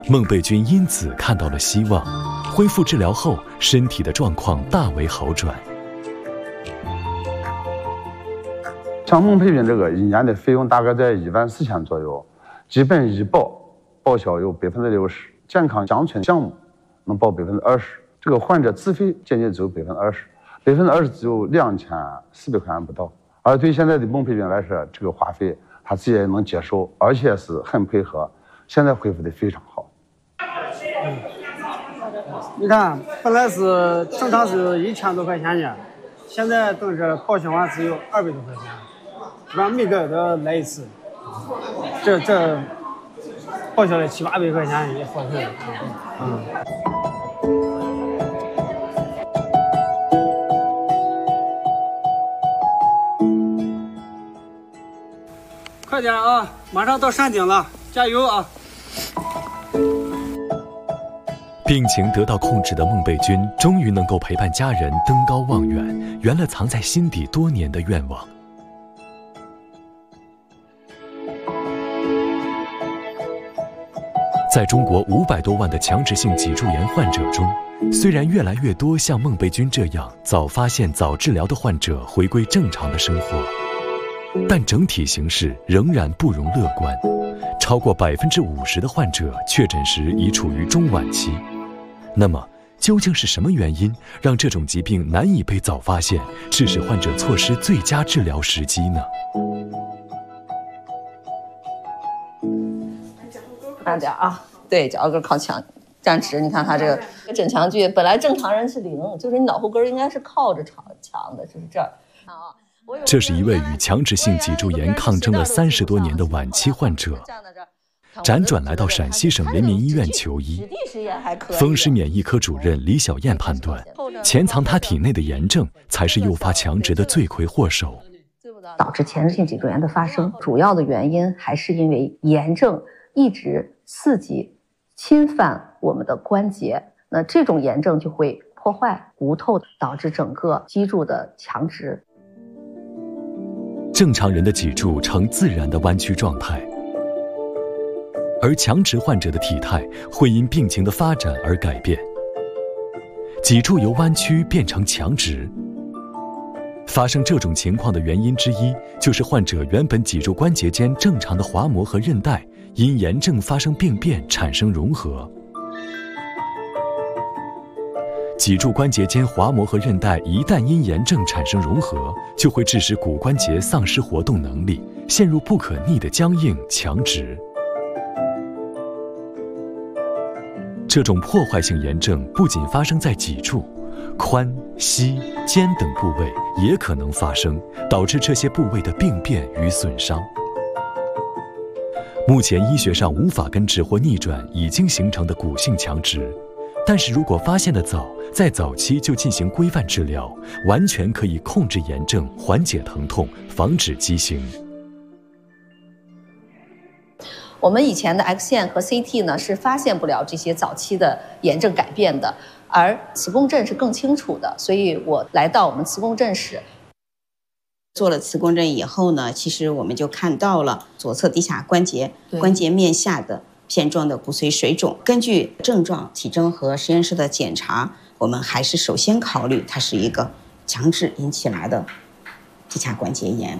孟贝君因此看到了希望，恢复治疗后，身体的状况大为好转。 像孟佩君这个一年的费用大概在14000左右，基本医保报销有60%，健康乡村项目能报20%，这个患者自费仅仅只有20%，20%只有2400块钱不到。而对现在的孟佩君来说，这个花费他自己也能接受，而且是很配合，现在恢复的非常好。 你看，本来是正常是1000多块钱呢，现在等是报销完只有200多块钱，基本上每个月都要来一次，这报销了700-800块钱也花费了。快点啊，马上到山顶了，加油啊！ 病情得到控制的孟贝君终于能够陪伴家人登高望远，圆了藏在心底多年的愿望。在中国500多万的强直性脊柱炎患者中，虽然越来越多像孟贝君这样早发现早治疗的患者回归正常的生活，但整体形势仍然不容乐观。超过50%的患者确诊时已处于中晚期。那么，究竟是什么原因让这种疾病难以被早发现，致使患者错失最佳治疗时机呢？ 慢点啊，对，脚后跟靠墙，站直。你看他这个枕墙距，本来正常人是0，就是你脑后根应该是靠着墙的，就是这儿。 这是一位与强直性脊柱炎抗争了30多年的晚期患者，辗转来到陕西省人民医院求医。风湿免疫科主任李小燕判断，潜藏他体内的炎症才是诱发强直的罪魁祸首。 导致强直性脊柱炎的发生，主要的原因还是因为炎症一直刺激、侵犯我们的关节，那这种炎症就会破坏骨头，导致整个脊柱的强直。 正常人的脊柱呈自然的弯曲状态，而强直患者的体态会因病情的发展而改变，脊柱由弯曲变成强直。发生这种情况的原因之一，就是患者原本脊柱关节间正常的滑膜和韧带因炎症发生病变产生融合。脊柱关节间滑膜和韧带一旦因炎症产生融合，就会致使骨关节丧失活动能力，陷入不可逆的僵硬强直。这种破坏性炎症不仅发生在脊柱，髋、膝、肩等部位也可能发生，导致这些部位的病变与损伤。目前医学上无法根治或逆转已经形成的骨性强直，但是如果发现的早，在早期就进行规范治疗，完全可以控制炎症，缓解疼痛，防止畸形。 我们以前的 X 线和 CT 呢是发现不了这些早期的炎症改变的，而磁共振是更清楚的，所以我来到我们磁共振室。 做了磁共振以后呢，其实我们就看到了左侧骶髂关节面下的片状的骨髓水肿。根据症状、体征和实验室的检查，我们还是首先考虑它是一个强直引起来的骶髂关节炎。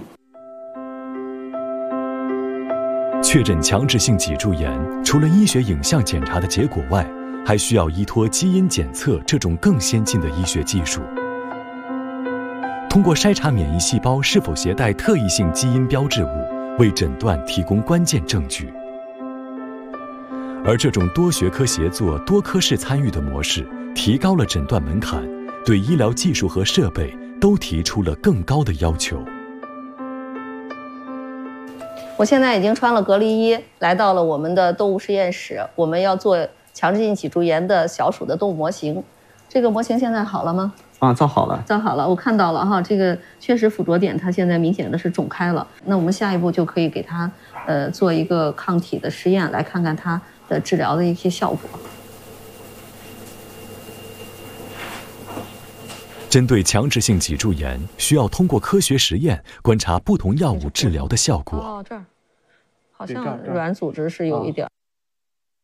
确诊强直性脊柱炎，除了医学影像检查的结果外，还需要依托基因检测这种更先进的医学技术。通过筛查免疫细胞是否携带特异性基因标志物，为诊断提供关键证据。而这种多学科协作、多科室参与的模式，提高了诊断门槛，对医疗技术和设备都提出了更高的要求。 我现在已经穿了隔离衣，来到了我们的动物实验室，我们要做强直性脊柱炎的小鼠的动物模型。这个模型现在好了吗？ 造好了， 我看到了哈，这个确实附着点它现在明显的是肿开了。那我们下一步就可以给它做一个抗体的实验，来看看它的治疗的一些效果。 针对强直性脊柱炎，需要通过科学实验观察不同药物治疗的效果。 哦，这儿好像软组织是有一点。